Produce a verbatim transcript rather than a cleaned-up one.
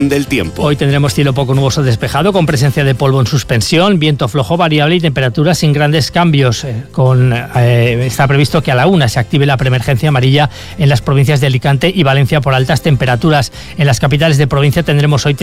del tiempo. Hoy tendremos cielo poco nuboso despejado con presencia de polvo en suspensión, viento flojo variable y temperaturas sin grandes cambios. Eh, con, eh, está previsto que a la una se active la preemergencia amarilla en las provincias de Alicante y Valencia por altas temperaturas. En las capitales de provincia tendremos hoy